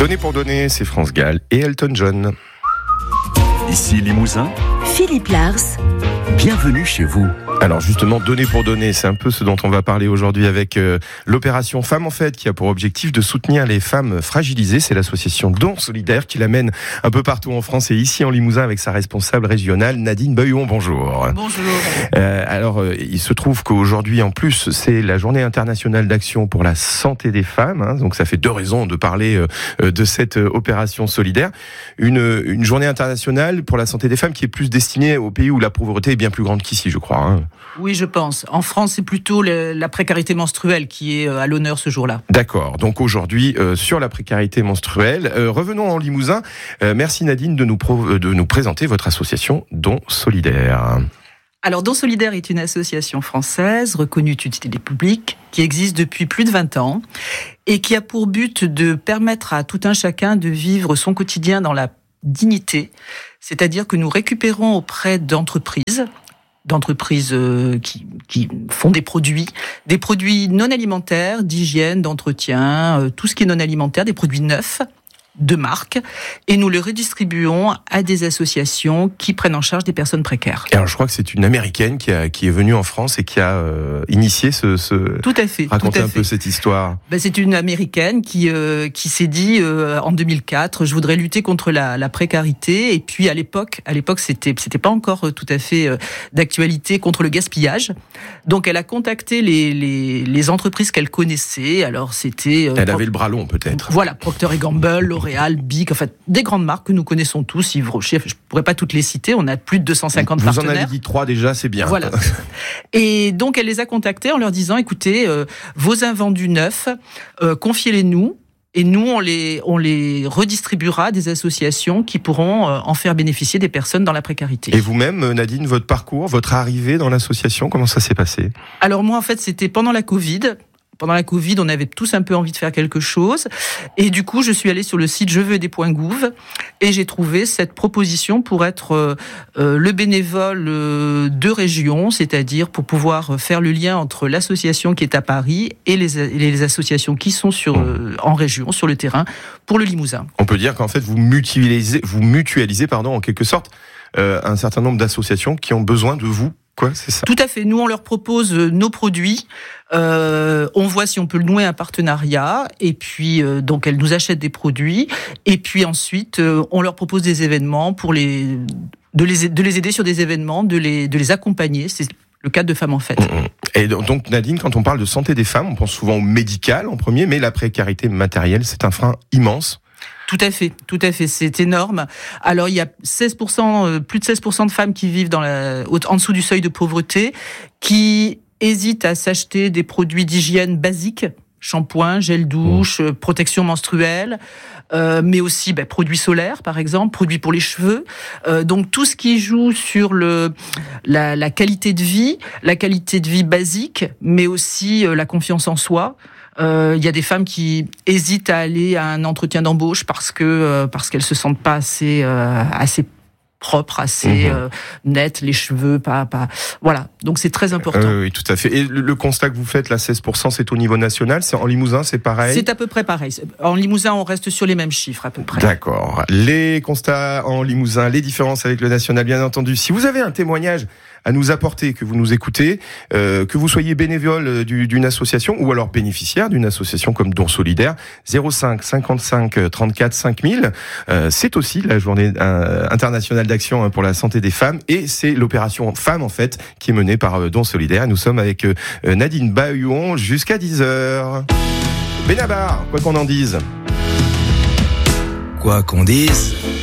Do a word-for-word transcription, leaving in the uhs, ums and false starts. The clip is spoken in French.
Donner pour donner, c'est France Gall et Elton John. Ici Limousin, Philippe Lars. Bienvenue chez vous. Alors justement, donner pour donner, c'est un peu ce dont on va parler aujourd'hui avec euh, l'opération Femmes en Fête qui a pour objectif de soutenir les femmes fragilisées. C'est l'association Don Solidaire qui l'amène un peu partout en France et ici en Limousin avec sa responsable régionale Nadine Beuillon. Bonjour. Bonjour. Euh, alors, euh, il se trouve qu'aujourd'hui, en plus, c'est la journée internationale d'action pour la santé des femmes. Hein, donc ça fait deux raisons de parler euh, de cette euh, opération solidaire. Une, une journée internationale pour la santé des femmes qui est plus destinée aux pays où la pauvreté est bien plus grande qu'ici, je crois. Hein. Oui, je pense. En France, c'est plutôt le, la précarité menstruelle qui est à l'honneur ce jour-là. D'accord. Donc aujourd'hui, euh, sur la précarité menstruelle, euh, revenons en Limousin. Euh, merci Nadine de nous, pro- de nous présenter votre association Don Solidaire. Alors, Don Solidaire est une association française reconnue d'utilité publique qui existe depuis plus de vingt ans et qui a pour but de permettre à tout un chacun de vivre son quotidien dans la dignité. C'est-à-dire que nous récupérons auprès d'entreprises d'entreprises qui, qui font des produits, des produits non alimentaires, d'hygiène, d'entretien, tout ce qui est non alimentaire, des produits neufs, de marque, et nous les redistribuons à des associations qui prennent en charge des personnes précaires. Et alors je crois que c'est une Américaine qui, a, qui est venue en France et qui a euh, initié ce, ce... Tout à fait. Racontez tout à un fait. peu cette histoire. Ben, c'est une Américaine qui, euh, qui s'est dit euh, en deux mille quatre, je voudrais lutter contre la, la précarité, et puis à l'époque, à l'époque c'était, c'était pas encore tout à fait euh, d'actualité contre le gaspillage. Donc elle a contacté les, les, les entreprises qu'elle connaissait. Alors c'était... Euh, elle avait le bras long peut-être. Voilà, Procter et Gamble, L'Oréal, Bic, en fait, des grandes marques que nous connaissons tous, Yves Rocher, je ne pourrais pas toutes les citer, on a plus de deux cent cinquante Vous partenaires. Vous en avez dit trois déjà, c'est bien. Voilà. Et donc elle les a contactés en leur disant, écoutez, euh, vos invendus neufs, euh, confiez-les nous, et nous on les, on les redistribuera à des associations qui pourront euh, en faire bénéficier des personnes dans la précarité. Et vous-même, Nadine, votre parcours, votre arrivée dans l'association, comment ça s'est passé ? Alors moi en fait c'était pendant la Covid. Pendant la Covid, on avait tous un peu envie de faire quelque chose. Et du coup, je suis allée sur le site je veux aider point gouv et j'ai trouvé cette proposition pour être euh, euh, le bénévole euh, de région, c'est-à-dire pour pouvoir faire le lien entre l'association qui est à Paris et les, et les associations qui sont sur, euh, en région, sur le terrain, pour le Limousin. On peut dire qu'en fait, vous mutualisez, vous mutualisez pardon, en quelque sorte, euh, un certain nombre d'associations qui ont besoin de vous. Quoi, c'est ça. Tout à fait. Nous, on leur propose nos produits. Euh, on voit si on peut nouer un partenariat. Et puis, euh, donc, elles nous achètent des produits. Et puis ensuite, euh, on leur propose des événements pour les de les de les aider sur des événements, de les de les accompagner. C'est le cadre de Femmes en Fête. Et donc, Nadine, quand on parle de santé des femmes, on pense souvent au médical en premier, mais la précarité matérielle, c'est un frein immense. Tout à fait, tout à fait, c'est énorme. Alors il y a seize pour cent, euh, plus de seize pour cent de femmes qui vivent dans la, en dessous du seuil de pauvreté, qui hésitent à s'acheter des produits d'hygiène basiques, shampoing, gel douche, mmh. protection menstruelle, euh, mais aussi bah, produits solaires par exemple, produits pour les cheveux. Euh, donc tout ce qui joue sur le la, la qualité de vie, la qualité de vie basique, mais aussi euh, la confiance en soi. Il euh, y a des femmes qui hésitent à aller à un entretien d'embauche parce que euh, parce qu'elles se sentent pas assez euh, assez propres, assez mmh. euh, nettes, les cheveux pas pas voilà. Donc c'est très important. Euh, oui, tout à fait. Et le, le constat que vous faites là, seize pour cent, c'est au niveau national, c'est en Limousin, c'est pareil. C'est à peu près pareil. En Limousin, on reste sur les mêmes chiffres à peu près. D'accord. Les constats en Limousin, les différences avec le national, bien entendu. Si vous avez un témoignage à nous apporter, que vous nous écoutez, euh, que vous soyez bénévole du, d'une association ou alors bénéficiaire d'une association comme Don Solidaire, zéro cinq cinquante-cinq trente-quatre cinq mille. Euh, c'est aussi la journée euh, internationale d'action pour la santé des femmes et c'est l'opération Femmes en Fête qui est menée par euh, Don Solidaire. Nous sommes avec euh, Nadine Beuillon jusqu'à dix heures. Benabar, quoi qu'on en dise. Quoi qu'on dise...